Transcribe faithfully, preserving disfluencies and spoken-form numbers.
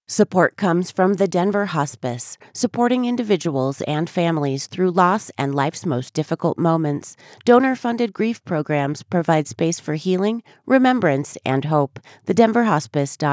Support comes from the Denver Hospice, supporting individuals and families through loss and life's most difficult moments. Donor-funded grief programs provide space for healing, remembrance, and hope. the denver hospice dot